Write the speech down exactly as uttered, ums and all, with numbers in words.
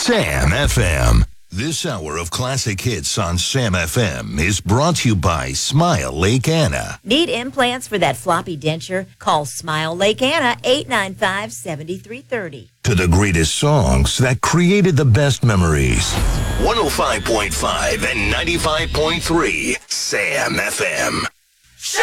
Sam F M. This hour of classic hits on Sam F M is brought to you by Smile Lake Anna. Need implants for that floppy denture? Call Smile Lake Anna, eight nine five, seven three three zero. To the greatest songs that created the best memories. one oh five point five and ninety-five point three Sam F M.